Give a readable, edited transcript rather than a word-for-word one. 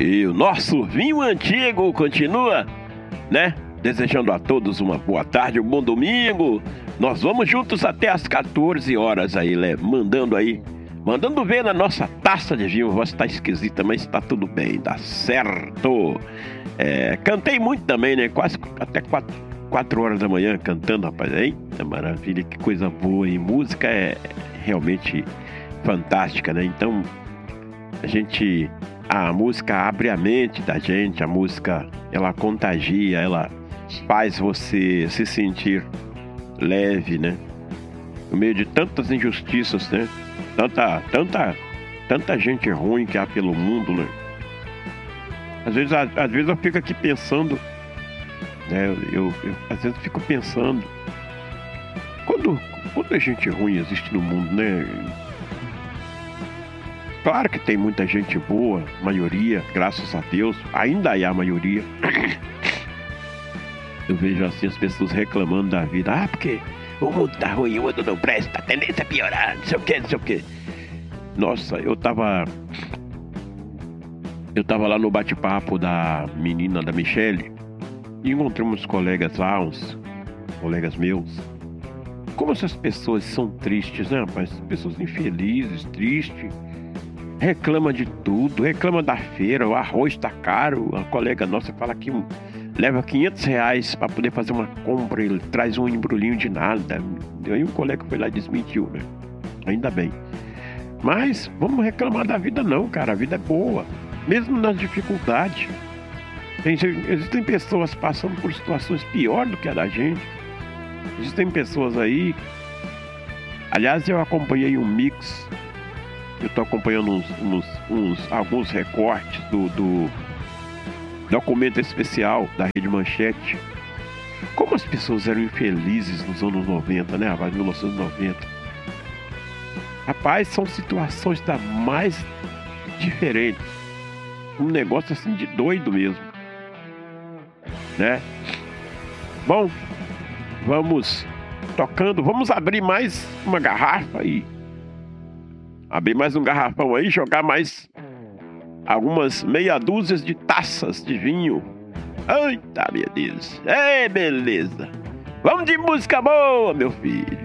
E o nosso vinho antigo continua, né? Desejando a todos uma boa tarde, um bom domingo. Nós vamos juntos até as 14 horas aí, né? Mandando ver na nossa taça de vinho. A voz tá esquisita, mas tá tudo bem, dá certo. Cantei muito também, né? Quase até 4 horas da manhã cantando, rapaz. Eita, maravilha, que coisa boa. E música é realmente fantástica, né? Então, a música abre a mente da gente, a música, ela contagia, ela faz você se sentir leve, né? No meio de tantas injustiças, né? Tanta gente ruim que há pelo mundo, né? Às vezes eu fico aqui pensando, né? Eu às vezes fico pensando, quanta gente ruim existe no mundo, né? Claro que tem muita gente boa, maioria, graças a Deus, ainda há a maioria. Eu vejo assim as pessoas reclamando da vida. Porque o mundo tá ruim, o mundo não presta, a tendência a piorar, não sei o que. Nossa, eu tava lá no bate-papo da menina, da Michele, e encontrei uns colegas lá, uns colegas meus. Como essas pessoas são tristes, né, rapaz? Pessoas infelizes, tristes. Reclama de tudo, reclama da feira, o arroz tá caro. A colega nossa fala que leva R$500 para poder fazer uma compra, ele traz um embrulhinho de nada. Aí um colega foi lá e desmentiu, né? Ainda bem. Mas vamos reclamar da vida não, cara, a vida é boa, mesmo nas dificuldades. Existem pessoas passando por situações piores do que a da gente. Existem pessoas aí. Aliás, eu acompanhei um mix. Eu tô acompanhando alguns recortes do documento especial da Rede Manchete. Como as pessoas eram infelizes nos anos 90, né, rapaz? 1990. Rapaz, são situações da mais diferentes. Um negócio assim de doido mesmo, né? Bom, vamos tocando. Vamos abrir mais uma garrafa aí. Abrir mais um garrafão aí, jogar mais algumas meia dúzias de taças de vinho. Eita, meu Deus. Beleza. Vamos de música boa, meu filho.